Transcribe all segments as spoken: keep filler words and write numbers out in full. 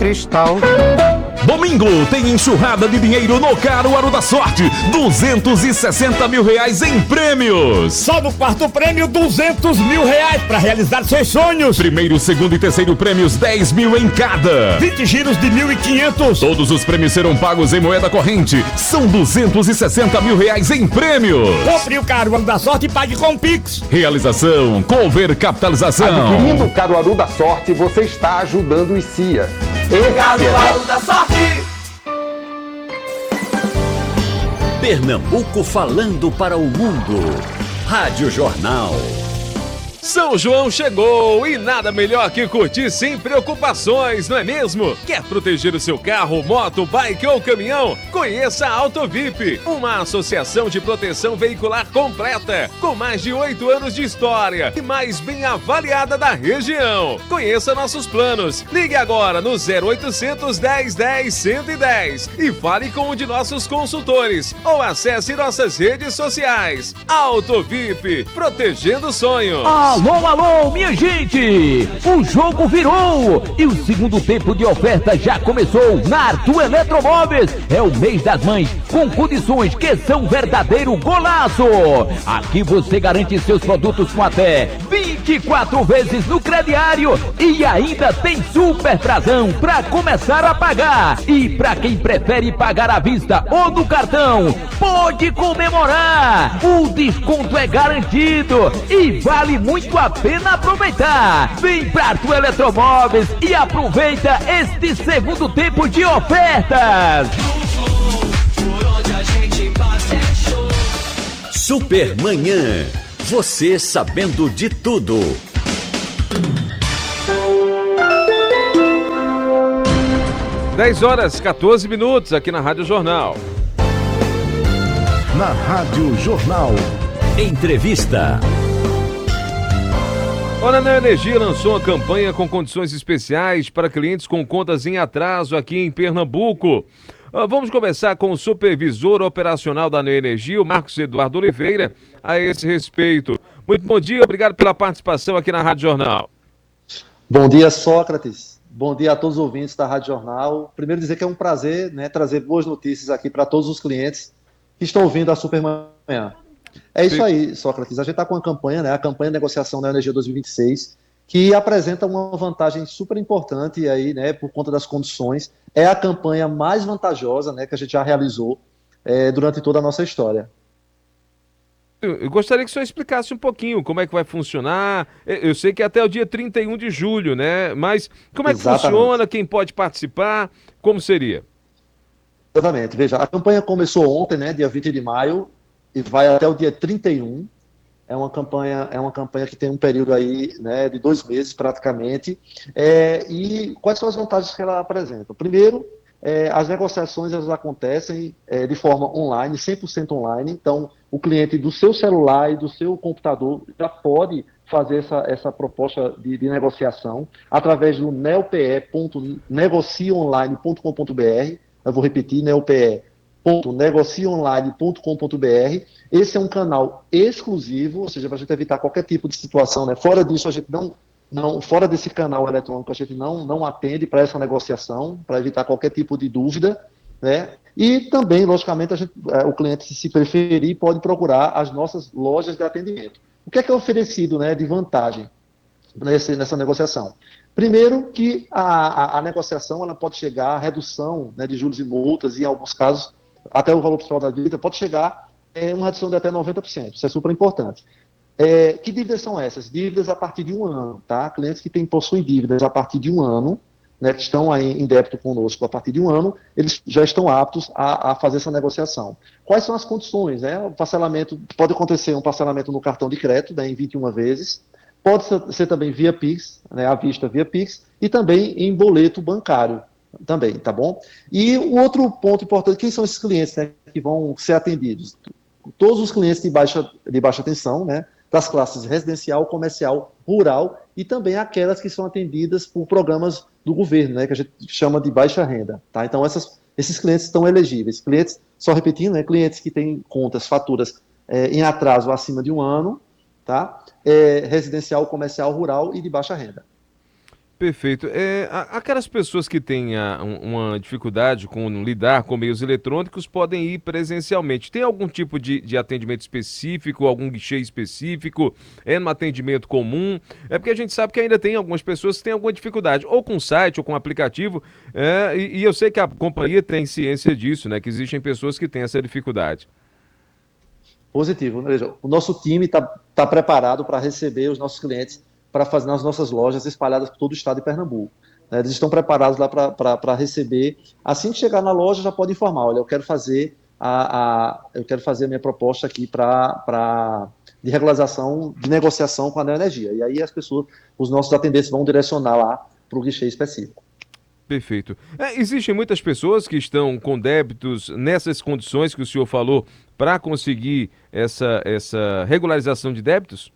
cristal. Domingo tem enxurrada de dinheiro no Caruaru da Sorte. duzentos e sessenta mil reais em prêmios. Só no quarto prêmio, duzentos mil reais para realizar seus sonhos. Primeiro, segundo e terceiro prêmios, dez mil em cada. vinte giros de mil e quinhentos. Todos os prêmios serão pagos em moeda corrente. São duzentos e sessenta mil reais em prêmios. Compre o Caruaru da Sorte e pague com Pix. Realização Cover Capitalização. Adquirindo o Caruaru da Sorte, você está ajudando o I C I A. Caruaru da Sorte. Pernambuco falando para o mundo. Rádio Jornal. São João chegou e nada melhor que curtir sem preocupações, não é mesmo? Quer proteger o seu carro, moto, bike ou caminhão? Conheça a Autovip, uma associação de proteção veicular completa, com mais de oito anos de história e mais bem avaliada da região. Conheça nossos planos. Ligue agora no zero oitocentos, dez, dez, cento e dez e fale com um de nossos consultores ou acesse nossas redes sociais. Autovip, protegendo sonhos. Alô, alô, minha gente! O jogo virou e o segundo tempo de oferta já começou na Arthur Eletromóveis. É o mês das mães com condições que são verdadeiro golaço. Aqui você garante seus produtos com até vinte e quatro vezes no crediário e ainda tem super prazão para começar a pagar. E para quem prefere pagar à vista ou no cartão, pode comemorar. O desconto é garantido e vale muito a pena aproveitar. Vem pra Arthur Eletromóveis e aproveita este segundo tempo de ofertas. Supermanhã. Você sabendo de tudo. dez horas, quatorze minutos aqui na Rádio Jornal. Na Rádio Jornal. Entrevista. Olha, a Neoenergia lançou uma campanha com condições especiais para clientes com contas em atraso aqui em Pernambuco. Vamos conversar com o supervisor operacional da Neoenergia, o Marcos Eduardo Oliveira, a esse respeito. Muito bom dia, obrigado pela participação aqui na Rádio Jornal. Bom dia, Sócrates. Bom dia a todos os ouvintes da Rádio Jornal. Primeiro dizer que é um prazer, né, trazer boas notícias aqui para todos os clientes que estão ouvindo a Supermanhã. É isso aí, Sócrates. A gente está com a campanha, né, a campanha de negociação da Energia dois mil e vinte e seis, que apresenta uma vantagem super importante aí, né, por conta das condições. É a campanha mais vantajosa, né, que a gente já realizou é, durante toda a nossa história. Eu gostaria que o senhor explicasse um pouquinho como é que vai funcionar. Eu sei que é até o dia trinta e um de julho, né? Mas como é que Exatamente. funciona? Quem pode participar? Como seria? Exatamente. Veja, a campanha começou ontem, né, dia vinte de maio, e vai até o dia trinta e um. É uma campanha, é uma campanha que tem um período aí, né, de dois meses praticamente. É, e quais são as vantagens que ela apresenta? Primeiro, é, as negociações elas acontecem é, de forma online, cem por cento online. Então, o cliente do seu celular e do seu computador já pode fazer essa, essa proposta de, de negociação através do neope ponto negociaonline ponto com ponto br. Eu vou repetir, neope ponto negociaonline ponto com ponto br. Esse é um canal exclusivo, ou seja, para a gente evitar qualquer tipo de situação, né? Fora disso, a gente não, não, fora desse canal eletrônico, a gente não, não atende para essa negociação, para evitar qualquer tipo de dúvida, né? E também, logicamente, a gente, o cliente, se preferir, pode procurar as nossas lojas de atendimento. O que é que é oferecido, né, de vantagem nesse, nessa negociação? Primeiro, que a, a, a negociação ela pode chegar à redução, né, de juros e multas, e em alguns casos, até o valor principal da dívida, pode chegar a uma redução de até noventa por cento. Isso é super importante. É, que dívidas são essas? Dívidas a partir de um ano, tá? Clientes que têm, possuem dívidas a partir de um ano, né, que estão aí em débito conosco a partir de um ano, eles já estão aptos a, a fazer essa negociação. Quais são as condições? Né? O parcelamento, pode acontecer um parcelamento no cartão de crédito, né, em vinte e uma vezes, pode ser, ser também via Pix, né, à vista via Pix, e também em boleto bancário, também, tá bom? E o outro ponto importante, quem são esses clientes, né, que vão ser atendidos? Todos os clientes de baixa, de baixa tensão, né, das classes residencial, comercial, rural, e também aquelas que são atendidas por programas do governo, né, que a gente chama de baixa renda. Tá? Então, essas, esses clientes estão elegíveis. Clientes, só repetindo, né, clientes que têm contas, faturas é, em atraso acima de um ano, tá? É, residencial, comercial, rural e de baixa renda. Perfeito. É, a- aquelas pessoas que têm a- um- uma dificuldade com lidar com meios eletrônicos podem ir presencialmente. Tem algum tipo de, de atendimento específico, algum guichê específico? É no atendimento comum? É porque a gente sabe que ainda tem algumas pessoas que têm alguma dificuldade, ou com site, ou com aplicativo, é, e, e eu sei que a companhia tem ciência disso, né? Que existem pessoas que têm essa dificuldade. Positivo. Veja, o nosso time está tá preparado para receber os nossos clientes para fazer nas nossas lojas espalhadas por todo o estado de Pernambuco. Né? Eles estão preparados lá para receber. Assim que chegar na loja, já pode informar: olha, eu quero fazer a, a eu quero fazer a minha proposta aqui para de regularização, de negociação com a Neoenergia. E aí as pessoas, os nossos atendentes vão direcionar lá para o guichê específico. Perfeito. É, existem muitas pessoas que estão com débitos nessas condições que o senhor falou para conseguir essa, essa regularização de débitos?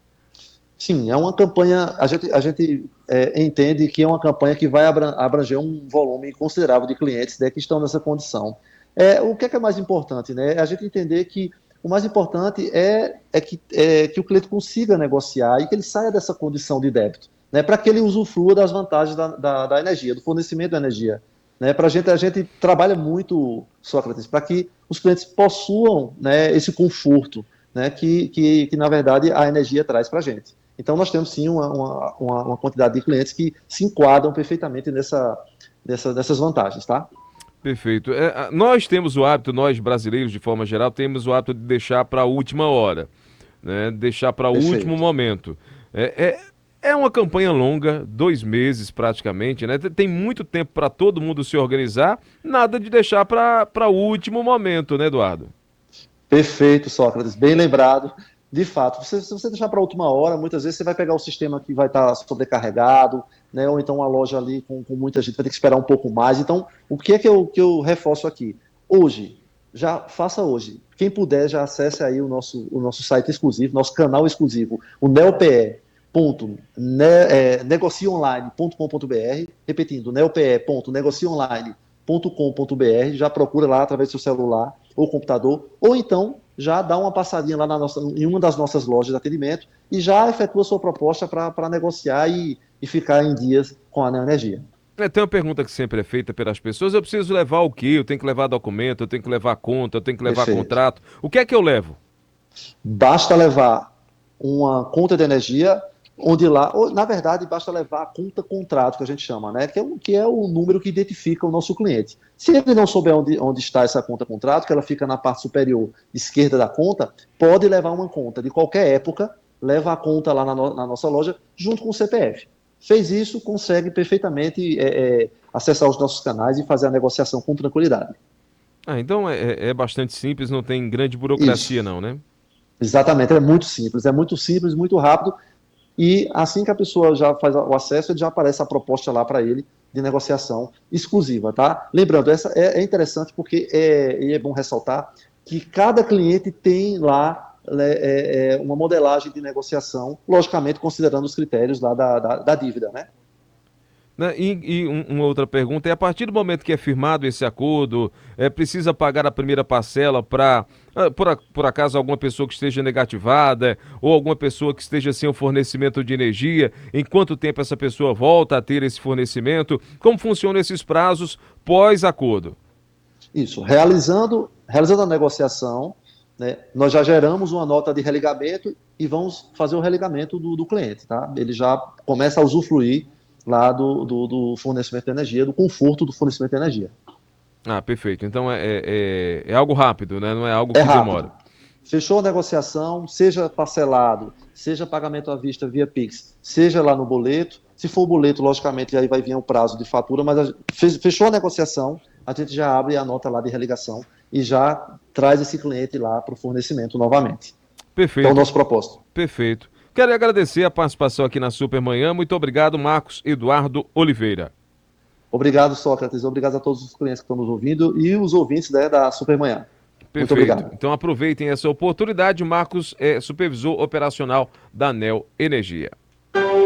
Sim, é uma campanha, a gente, a gente é, entende que é uma campanha que vai abra- abranger um volume considerável de clientes, né, que estão nessa condição. É, o que é, que é mais importante? Né? É a gente entender que o mais importante é, é, que, é que o cliente consiga negociar e que ele saia dessa condição de débito, né, para que ele usufrua das vantagens da, da, da energia, do fornecimento da energia. Né? Para a gente, a gente trabalha muito, Sócrates, para que os clientes possuam, né, esse conforto, né, que, que, que, na verdade, a energia traz para a gente. Então, nós temos, sim, uma, uma, uma quantidade de clientes que se enquadram perfeitamente nessa, nessa, nessas vantagens, tá? Perfeito. É, nós temos o hábito, nós brasileiros, de forma geral, temos o hábito de deixar para a última hora, né? Deixar para o último momento. É, é, é uma campanha longa, dois meses praticamente, né? Tem muito tempo para todo mundo se organizar, nada de deixar para o último momento, né, Eduardo? Perfeito, Sócrates, bem lembrado. De fato, se você deixar para a última hora, muitas vezes você vai pegar o sistema que vai estar sobrecarregado, né, ou então uma loja ali com, com muita gente vai ter que esperar um pouco mais. Então, o que é que eu, que eu reforço aqui? Hoje, já faça hoje. Quem puder, já acesse aí o nosso, o nosso site exclusivo, nosso canal exclusivo, o neope ponto negocioonline ponto com ponto br, repetindo, neope ponto negocioonline ponto com ponto br, já procura lá através do seu celular ou computador, ou então já dá uma passadinha lá na nossa, em uma das nossas lojas de atendimento e já efetua sua proposta para negociar e, e ficar em dias com a Neoenergia. É, tem uma pergunta que sempre é feita pelas pessoas: eu preciso levar o quê? Eu tenho que levar documento, eu tenho que levar conta, eu tenho que levar Perfeito. contrato. O que é que eu levo? Basta levar uma conta de energia, onde lá, ou, na verdade, basta levar a conta contrato, que a gente chama, né? Que é, o, que é o número que identifica o nosso cliente. Se ele não souber onde, onde está essa conta contrato, que ela fica na parte superior esquerda da conta, pode levar uma conta de qualquer época, leva a conta lá na, no, na nossa loja, junto com o C P F. Fez isso, consegue perfeitamente é, é, acessar os nossos canais e fazer a negociação com tranquilidade. Ah, então é, é bastante simples, não tem grande burocracia. Isso. Não, né? Exatamente, é muito simples, é muito simples, muito rápido. E assim que a pessoa já faz o acesso, já aparece a proposta lá para ele de negociação exclusiva, tá? Lembrando, essa é, é interessante porque é, e é bom ressaltar que cada cliente tem lá é, é, uma modelagem de negociação, logicamente considerando os critérios lá da, da, da dívida, né? E, e um, uma outra pergunta é: a partir do momento que é firmado esse acordo, é, precisa pagar a primeira parcela para, por, por acaso, alguma pessoa que esteja negativada ou alguma pessoa que esteja sem o fornecimento de energia? Em quanto tempo essa pessoa volta a ter esse fornecimento? Como funcionam esses prazos pós-acordo? Isso, realizando, realizando a negociação, né, nós já geramos uma nota de religamento e vamos fazer o religamento do, do cliente, tá? Ele já começa a usufruir lá do, do, do fornecimento de energia, do conforto do fornecimento de energia. Ah, perfeito. Então é, é, é algo rápido, né? Não é algo que é rápido. demora. Fechou a negociação, seja parcelado, seja pagamento à vista via Pix, seja lá no boleto. Se for o boleto, logicamente, aí vai vir o prazo de fatura, mas a, fechou a negociação, a gente já abre a nota lá de religação e já traz esse cliente lá para o fornecimento novamente. Perfeito. É o nosso propósito. Perfeito. Quero agradecer a participação aqui na Supermanhã. Muito obrigado, Marcos Eduardo Oliveira. Obrigado, Sócrates. Obrigado a todos os clientes que estão nos ouvindo e os ouvintes, né, da Supermanhã. Perfeito. Muito obrigado. Então aproveitem essa oportunidade. Marcos é supervisor operacional da Neoenergia.